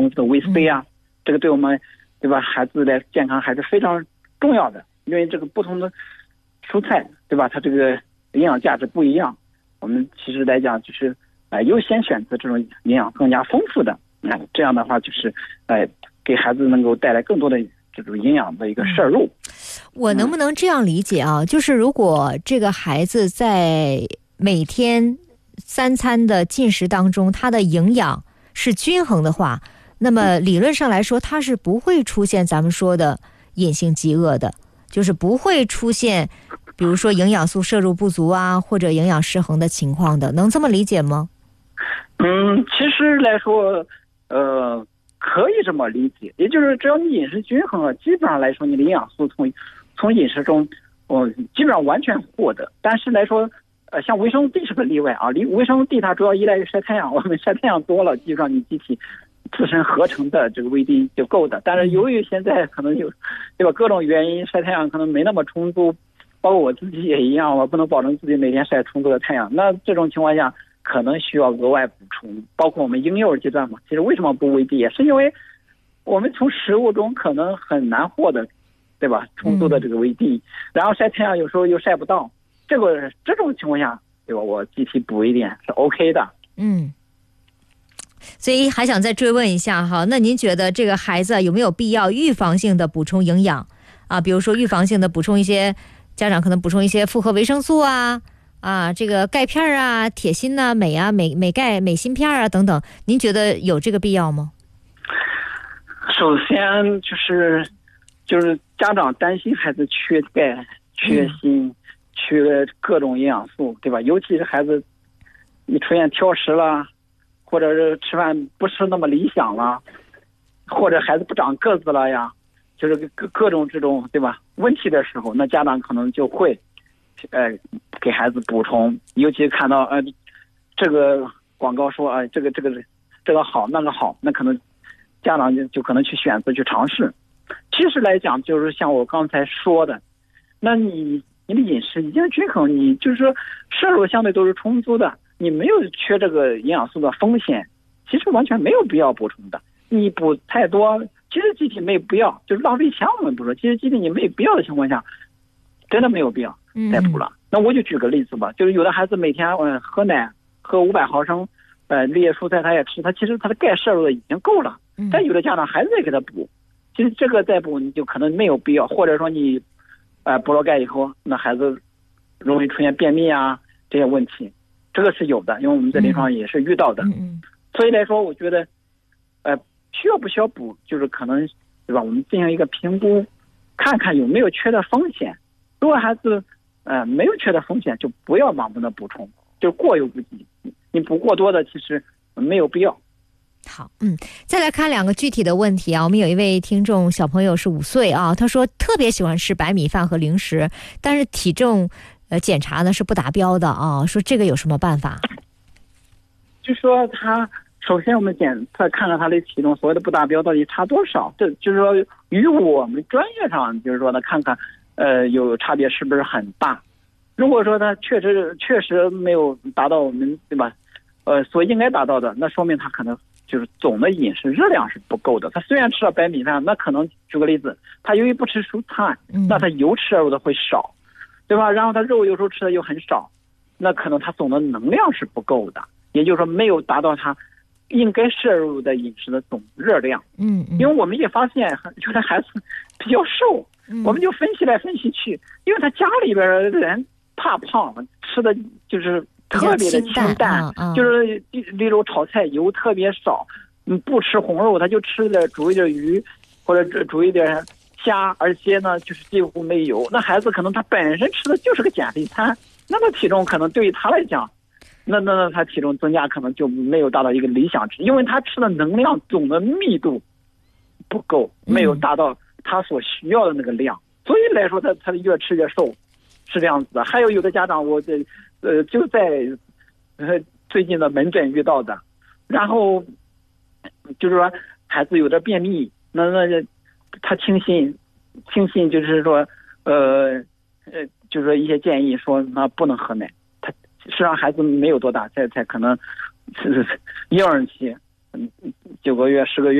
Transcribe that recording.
丰富的维 C 啊，这个对我们对吧孩子的健康还是非常重要的。因为这个不同的蔬菜对吧，它这个营养价值不一样，我们其实来讲就是优先选择这种营养更加丰富的，这样的话就是给孩子能够带来更多的这种营养的一个摄入。 我能不能这样理解啊？就是如果这个孩子在每天3餐的进食当中，他的营养是均衡的话，那么理论上来说，他是不会出现咱们说的隐性饥饿的，就是不会出现比如说营养素摄入不足啊，或者营养失衡的情况的，能这么理解吗？ 其实来说可以这么理解，也就是只要你饮食均衡了，基本上来说你的营养素从饮食中基本上完全获得。但是来说像维生素 D 是个例外啊，维生素 D 它主要依赖于晒太阳，我们晒太阳多了，基本上你机体自身合成的这个维 D 就够的。但是由于现在可能有对吧各种原因，晒太阳可能没那么充足，包括我自己也一样，我不能保证自己每天晒充足的太阳，那这种情况下可能需要额外补充。包括我们婴幼儿阶段嘛，其实为什么不维 D 也是因为我们从食物中可能很难获得对吧充足的这个维 D，然后晒太阳有时候又晒不到，这种情况下对吧我机体补一点是 OK 的。 所以还想再追问一下哈，那您觉得这个孩子有没有必要预防性的补充营养啊？比如说预防性的补充一些，家长可能补充一些复合维生素啊，这个钙片啊、铁锌啊、镁啊、镁钙、镁锌片啊等等，您觉得有这个必要吗？ 首先就是家长担心孩子缺钙、缺锌、缺各种营养素，对吧？尤其是孩子你出现挑食了，或者是吃饭不是那么理想了，或者孩子不长个子了呀，就是各种这种对吧问题的时候，那家长可能就会给孩子补充。尤其看到这个广告说这个好那个好，那可能家长就可能去选择去尝试。其实来讲就是像我刚才说的，那你的饮食已经均衡，你就是说摄入相对都是充足的，你没有缺这个营养素的风险，其实完全没有必要补充的。你补太多其实机体没有必要，就是浪费钱我们不说，其实机体你没有必要的情况下真的没有必要再补了。那我就举个例子吧，就是有的孩子每天喝奶喝500毫升绿叶蔬菜他也吃，他其实他的钙摄入的已经够了，但有的家长还是得给他补，其实这个再补你就可能没有必要，或者说你补了钙以后，那孩子容易出现便秘啊这些问题，这个是有的，因为我们在临床也是遇到的。所以来说我觉得需要不需要补，就是可能对吧我们进行一个评估，看看有没有缺的风险。如果孩子没有缺的风险，就不要盲目的补充，就过犹不及。你补过多的其实没有必要。 好，再来看2个具体的问题啊。我们有一位听众小朋友是5岁啊，他说特别喜欢吃白米饭和零食，但是体重检查呢是不达标的啊，说这个有什么办法？ 就说他首先我们检测看看他的体重所谓的不达标到底差多少，这就是说与我们专业上就是说呢看看有差别是不是很大。如果说他确实没有达到我们对吧所应该达到的，那说明他可能就是总的饮食热量是不够的。他虽然吃了白米饭，那可能举个例子，他由于不吃蔬菜，那他油摄入的会少，对吧？然后他肉有时候吃的又很少，那可能他总的能量是不够的，也就是说没有达到他应该摄入的饮食的总热量。因为我们也发现有的孩子比较瘦，我们就分析来分析去，因为他家里边的人怕胖，吃的就是特别的清淡，就是例如炒菜油特别少，不吃红肉，他就吃的煮一点鱼或者煮一点虾，而且呢就是几乎没油。那孩子可能他本身吃的就是个减肥餐，那么体重可能对于他来讲，那他体重增加可能就没有达到一个理想值，因为他吃的能量总的密度不够，没有达到他所需要的那个量，所以来说他越吃越瘦，是这样子的。还有的家长我就在最近的门诊遇到的，然后就是说孩子有点便秘，那他轻信就是说就是说一些建议说那不能喝奶，他实际上孩子没有多大，才可能是婴儿期，9个月10个月。